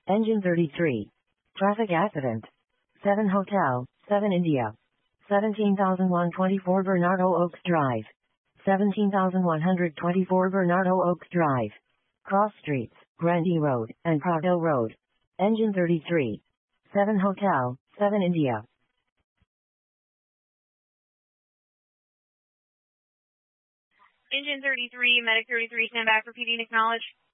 Engine 33. Traffic accident. 7 Hotel, 7 India. 17,124 Bernardo Oaks Drive. 17,124 Bernardo Oaks Drive. Cross Streets, Grandie Road, and Prado Road. Engine 33. 7 Hotel, 7 India. Engine 33, Medic 33, stand back, repeating, acknowledge.